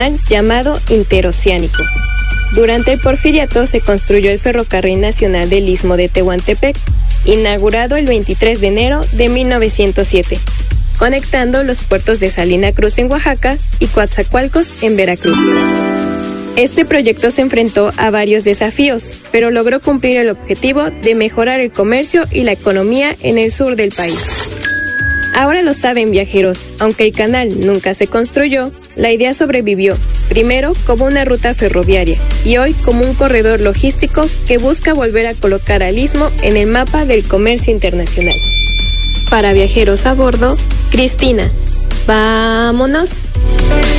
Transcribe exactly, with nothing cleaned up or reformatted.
llamado interoceánico. Durante el Porfiriato se construyó el Ferrocarril Nacional del Istmo de Tehuantepec, inaugurado el veintitrés de enero de mil novecientos siete, conectando los puertos de Salina Cruz en Oaxaca y Coatzacoalcos en Veracruz. Este proyecto se enfrentó a varios desafíos, pero logró cumplir el objetivo de mejorar el comercio y la economía en el sur del país. Ahora lo saben, viajeros, aunque el canal nunca se construyó, la idea sobrevivió, primero como una ruta ferroviaria y hoy como un corredor logístico que busca volver a colocar al istmo en el mapa del comercio internacional. Para Viajeros a Bordo, Cristina. ¡Vámonos!